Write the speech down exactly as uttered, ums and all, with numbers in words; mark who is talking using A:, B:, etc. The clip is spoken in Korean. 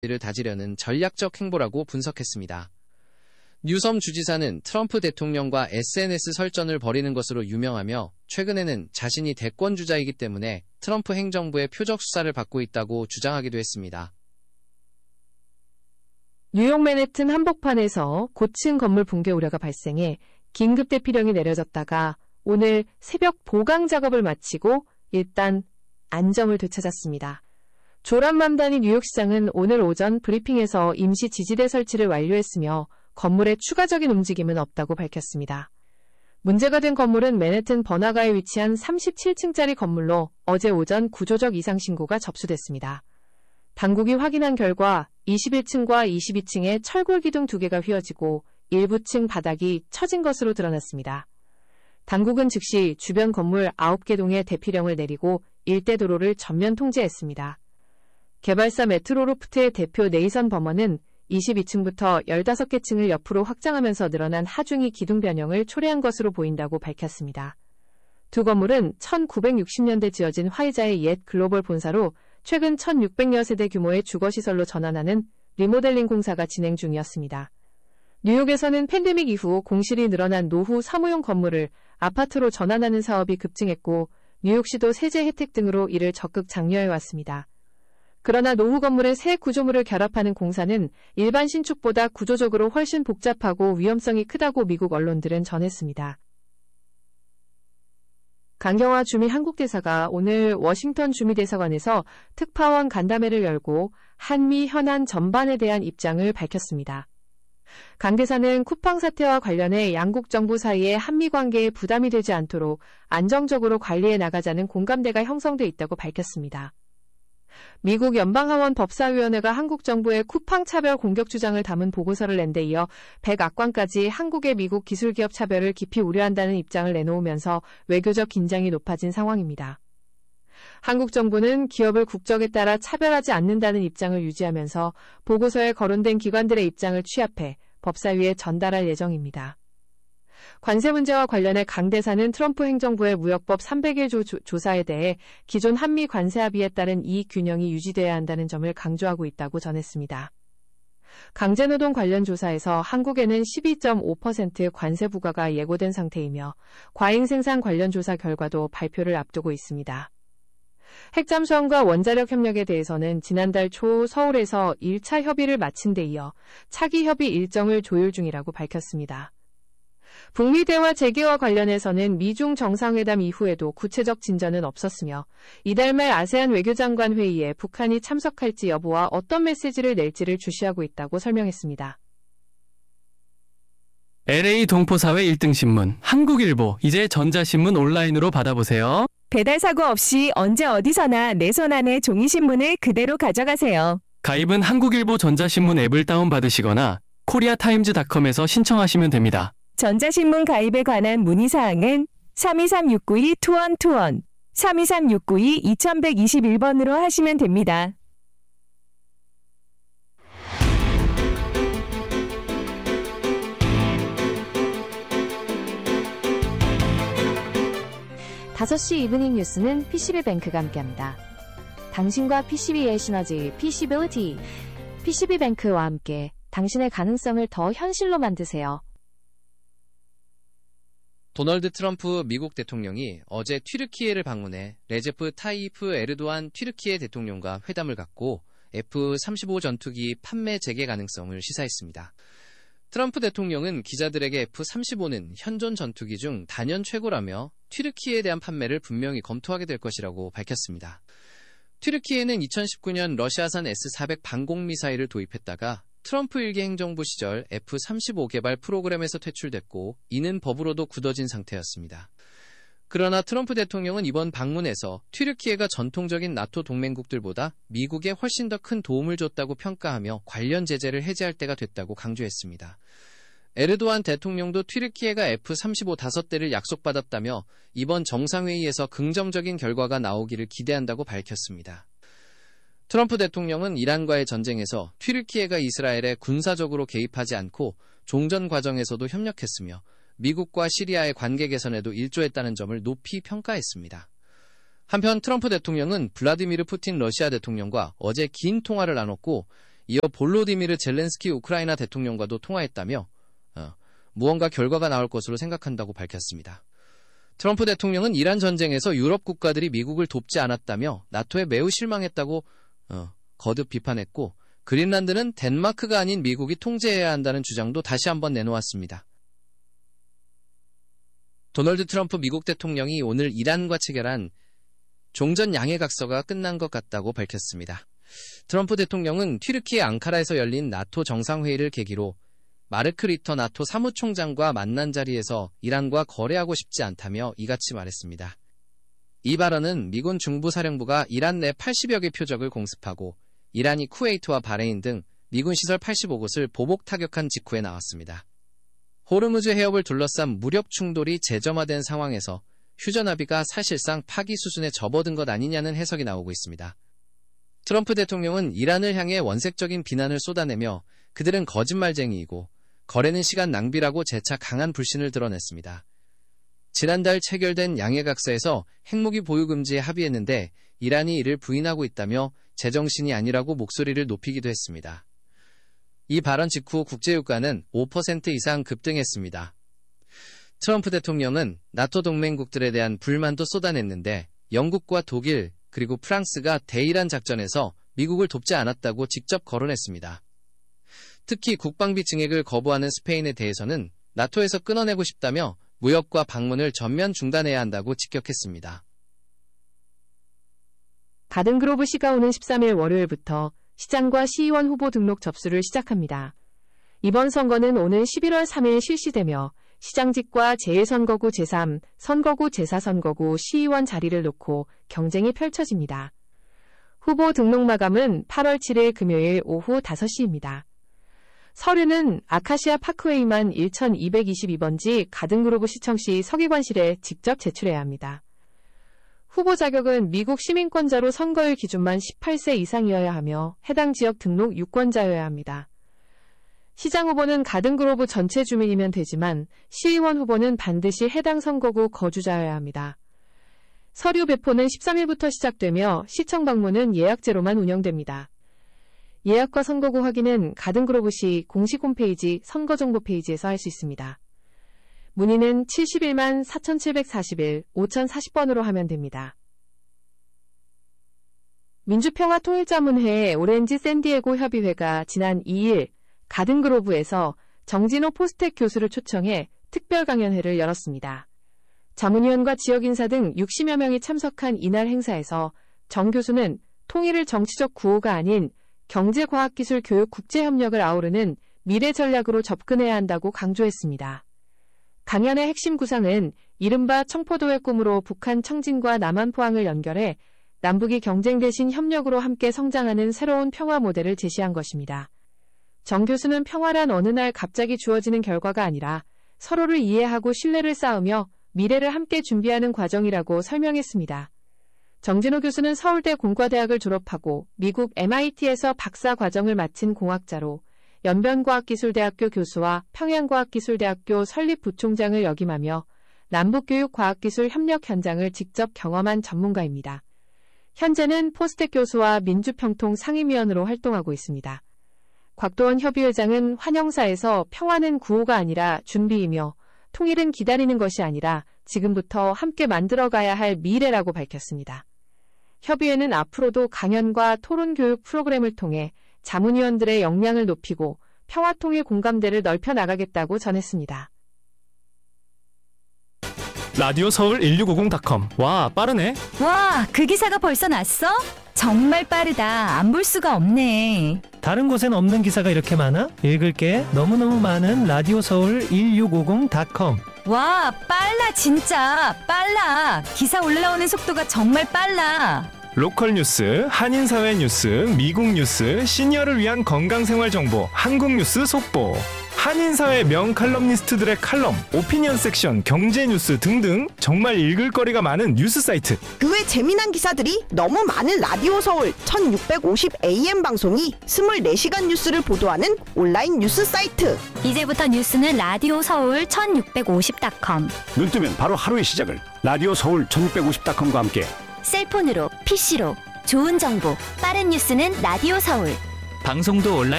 A: 를 다지려는 전략적 행보라고 분석했습니다. 뉴섬 주지사는 트럼프 대통령과 에스엔에스 설전을 벌이는 것으로 유명하며 최근에는 자신이 대권주자이기 때문에 트럼프 행정부의 표적 수사를 받고 있다고 주장하기도 했습니다.
B: 뉴욕 맨해튼 한복판에서 고층 건물 붕괴 우려가 발생해 긴급 대피령이 내려졌다가 오늘 새벽 보강 작업을 마치고 일단 안정을 되찾았습니다. 조란 맘다니 뉴욕시장은 오늘 오전 브리핑에서 임시 지지대 설치를 완료했으며 건물에 추가적인 움직임은 없다고 밝혔습니다. 문제가 된 건물은 맨해튼 번화가에 위치한 삼십칠 층짜리 건물로 어제 오전 구조적 이상 신고가 접수됐습니다. 당국이 확인한 결과 이십일 층과 이십이 층에 철골 기둥 두 개가 휘어지고 일부 층 바닥이 처진 것으로 드러났습니다. 당국은 즉시 주변 건물 아홉 개 동에 대피령을 내리고 일대 도로를 전면 통제했습니다. 개발사 메트로로프트의 대표 네이선 버머는 이십이 층부터 십오 개 층을 옆으로 확장하면서 늘어난 하중이 기둥 변형을 초래한 것으로 보인다고 밝혔습니다. 두 건물은 천구백육십 년대 지어진 화이자의 옛 글로벌 본사로 최근 천육백여 세대 규모의 주거시설로 전환하는 리모델링 공사가 진행 중이었습니다. 뉴욕에서는 팬데믹 이후 공실이 늘어난 노후 사무용 건물을 아파트로 전환하는 사업이 급증했고 뉴욕시도 세제 혜택 등으로 이를 적극 장려해왔습니다. 그러나 노후 건물의 새 구조물을 결합하는 공사는 일반 신축보다 구조적으로 훨씬 복잡하고 위험성이 크다고 미국 언론들은 전했습니다. 강경화 주미 한국대사가 오늘 워싱턴 주미대사관에서 특파원 간담회를 열고 한미 현안 전반에 대한 입장을 밝혔습니다. 강 대사는 쿠팡 사태와 관련해 양국 정부 사이의 한미 관계에 부담이 되지 않도록 안정적으로 관리해 나가자는 공감대가 형성돼 있다고 밝혔습니다. 미국 연방하원 법사위원회가 한국 정부의 쿠팡 차별 공격 주장을 담은 보고서를 낸 데 이어 백 악관까지 한국의 미국 기술기업 차별을 깊이 우려한다는 입장을 내놓으면서 외교적 긴장이 높아진 상황입니다. 한국 정부는 기업을 국적에 따라 차별하지 않는다는 입장을 유지하면서 보고서에 거론된 기관들의 입장을 취합해 법사위에 전달할 예정입니다. 관세 문제와 관련해 강 대사는 트럼프 행정부의 무역법 삼백 일 조 조사에 대해 기존 한미 관세 합의에 따른 이익 균형이 유지돼야 한다는 점을 강조하고 있다고 전했습니다. 강제노동 관련 조사에서 한국에는 십이 점 오 퍼센트 관세 부과가 예고된 상태이며 과잉 생산 관련 조사 결과도 발표를 앞두고 있습니다. 핵잠수함과 원자력 협력에 대해서는 지난달 초 서울에서 일 차 협의를 마친 데 이어 차기 협의 일정을 조율 중이라고 밝혔습니다. 북미 대화 재개와 관련해서는 미중 정상회담 이후에도 구체적 진전은 없었으며 이달 말 아세안 외교장관 회의에 북한이 참석할지 여부와 어떤 메시지를 낼지를 주시하고 있다고 설명했습니다.
C: 엘에이 동포사회 일 등 신문 한국일보 이제 전자신문 온라인으로 받아보세요.
D: 배달 사고 없이 언제 어디서나 내 손 안에 종이신문을 그대로 가져가세요.
C: 가입은 한국일보 전자신문 앱을 다운받으시거나 코리아타임즈닷컴에서 신청하시면 됩니다.
D: 전자신문 가입에 관한 문의사항은 삼이삼 육구이 투원투원, 삼이삼 육구이 이천백이십일 번으로 하시면 됩니다.
B: 다섯 시 이브닝 뉴스는 피씨비뱅크가 함께합니다. 당신과 피씨비의 시너지, 피시빌리티. 피씨비뱅크와 함께 당신의 가능성을 더 현실로 만드세요.
A: 도널드 트럼프 미국 대통령이 어제 튀르키예를 방문해 레제프 타이프 에르도안 튀르키예 대통령과 회담을 갖고 에프 삼십오 전투기 판매 재개 가능성을 시사했습니다. 트럼프 대통령은 기자들에게 에프 삼십오는 현존 전투기 중 단연 최고라며 튀르키예에 대한 판매를 분명히 검토하게 될 것이라고 밝혔습니다. 튀르키예는 이천십구 년 러시아산 에스 사백 방공미사일을 도입했다가 트럼프 일기 행정부 시절 에프 삼십오 개발 프로그램에서 퇴출됐고 이는 법으로도 굳어진 상태였습니다. 그러나 트럼프 대통령은 이번 방문에서 튀르키예가 전통적인 나토 동맹국들보다 미국에 훨씬 더 큰 도움을 줬다고 평가하며 관련 제재를 해제할 때가 됐다고 강조했습니다. 에르도안 대통령도 튀르키예가 에프 삼십오 다섯 대를 약속받았다며 이번 정상회의에서 긍정적인 결과가 나오기를 기대한다고 밝혔습니다. 트럼프 대통령은 이란과의 전쟁에서 튀르키예가 이스라엘에 군사적으로 개입하지 않고 종전 과정에서도 협력했으며 미국과 시리아의 관계 개선에도 일조했다는 점을 높이 평가했습니다. 한편 트럼프 대통령은 블라디미르 푸틴 러시아 대통령과 어제 긴 통화를 나눴고 이어 볼로디미르 젤렌스키 우크라이나 대통령과도 통화했다며 어, 무언가 결과가 나올 것으로 생각한다고 밝혔습니다. 트럼프 대통령은 이란 전쟁에서 유럽 국가들이 미국을 돕지 않았다며 나토에 매우 실망했다고 어, 거듭 비판했고 그린란드는 덴마크가 아닌 미국이 통제해야 한다는 주장도 다시 한번 내놓았습니다. 도널드 트럼프 미국 대통령이 오늘 이란과 체결한 종전 양해각서가 끝난 것 같다고 밝혔습니다. 트럼프 대통령은 튀르키예 앙카라에서 열린 나토 정상회의를 계기로 마르크 리터 나토 사무총장과 만난 자리에서 이란과 거래하고 싶지 않다며 이같이 말했습니다. 이 발언은 미군 중부사령부가 이란 내 팔십여 개 표적을 공습하고 이란이 쿠웨이트와 바레인 등 미군 시설 팔십오 곳을 보복 타격한 직후에 나왔습니다. 호르무즈 해협을 둘러싼 무력 충돌이 재점화된 상황에서 휴전합의가 사실상 파기 수준에 접어든 것 아니냐는 해석이 나오고 있습니다. 트럼프 대통령은 이란을 향해 원색적인 비난을 쏟아내며 그들은 거짓말쟁이이고 거래는 시간 낭비라고 재차 강한 불신을 드러냈습니다. 지난달 체결된 양해각서에서 핵무기 보유 금지에 합의했는데 이란이 이를 부인하고 있다며 제정신이 아니라고 목소리를 높이기도 했습니다. 이 발언 직후 국제유가는 오 퍼센트 이상 급등했습니다. 트럼프 대통령은 나토 동맹국들에 대한 불만도 쏟아냈는데 영국과 독일 그리고 프랑스가 대이란 작전에서 미국을 돕지 않았다고 직접 거론했습니다. 특히 국방비 증액을 거부하는 스페인에 대해서는 나토에서 끊어내고 싶다며 무역과 방문을 전면 중단해야 한다고 직격했습니다.
B: 가든그로브시가 오는 십삼 일 월요일부터 시장과 시의원 후보 등록 접수를 시작합니다. 이번 선거는 오는 십일월 삼 일 실시되며 시장직과 제일선거구 제삼, 선거구 제사 선거구 시의원 자리를 놓고 경쟁이 펼쳐집니다. 후보 등록 마감은 팔월 칠일 금요일 오후 다섯 시입니다. 서류는 아카시아 파크웨이만 천이백이십이 번지 가든그로브 시청시 서기관실에 직접 제출해야 합니다. 후보 자격은 미국 시민권자로 선거일 기준만 십팔 세 이상이어야 하며 해당 지역 등록 유권자여야 합니다. 시장 후보는 가든그로브 전체 주민이면 되지만 시의원 후보는 반드시 해당 선거구 거주자여야 합니다. 서류 배포는 십삼 일부터 시작되며 시청 방문은 예약제로만 운영됩니다. 예약과 선거구 확인은 가든그로브시 공식 홈페이지 선거정보 페이지에서 할 수 있습니다. 문의는 칠십일만 사천칠백사십일 오천사십 번으로 하면 됩니다. 민주평화통일자문회 오렌지 샌디에고 협의회가 지난 이 일 가든그로브에서 정진호 포스텍 교수를 초청해 특별 강연회를 열었습니다. 자문위원과 지역인사 등 육십여 명이 참석한 이날 행사에서 정 교수는 통일을 정치적 구호가 아닌 경제과학기술 교육 국제협력을 아우르는 미래 전략으로 접근해야 한다고 강조했습니다. 강연의 핵심 구상은 이른바 청포도의 꿈으로 북한 청진과 남한 포항을 연결해 남북이 경쟁 대신 협력으로 함께 성장하는 새로운 평화 모델을 제시한 것입니다. 정 교수는 평화란 어느 날 갑자기 주어지는 결과가 아니라 서로를 이해하고 신뢰를 쌓으며 미래를 함께 준비하는 과정이라고 설명했습니다. 정진호 교수는 서울대 공과대학을 졸업하고 미국 엠아이티에서 박사 과정을 마친 공학자로 연변과학기술대학교 교수와 평양과학기술대학교 설립 부총장을 역임하며 남북교육과학기술 협력 현장을 직접 경험한 전문가입니다. 현재는 포스텍 교수와 민주평통 상임위원으로 활동하고 있습니다. 곽도원 협의회장은 환영사에서 평화는 구호가 아니라 준비이며 통일은 기다리는 것이 아니라 지금부터 함께 만들어가야 할 미래라고 밝혔습니다. 협의회는 앞으로도 강연과 토론 교육 프로그램을 통해 자문위원들의 역량을 높이고 평화통일 공감대를 넓혀 나가겠다고 전했습니다.
C: 라디오 서울 천육백오십 닷컴. 와, 빠르네.
E: 와, 그 기사가 벌써 났어? 정말 빠르다. 안 볼 수가 없네.
F: 다른 곳엔 없는 기사가 이렇게 많아? 읽을게. 너무너무 많은 라디오 서울 천육백오십 닷컴.
E: 와, 빨라 진짜. 빨라. 기사 올라오는 속도가 정말 빨라.
G: 로컬 뉴스, 한인사회 뉴스, 미국 뉴스, 시니어를 위한 건강생활 정보, 한국 뉴스 속보, 한인사회 명 칼럼니스트들의 칼럼, 오피니언 섹션, 경제 뉴스 등등 정말 읽을 거리가 많은 뉴스 사이트.
H: 그 외 재미난 기사들이 너무 많은 라디오 서울 천육백오십 에이엠 방송이 이십사 시간 뉴스를 보도하는 온라인 뉴스 사이트.
I: 이제부터 뉴스는 라디오 서울 천육백오십 닷컴.
J: 눈 뜨면 바로 하루의 시작을 라디오 서울 천육백오십 닷컴과 함께
I: 셀폰으로, 피씨로 좋은 정보, 빠른 뉴스는 라디오 서울.
C: 방송도 온라인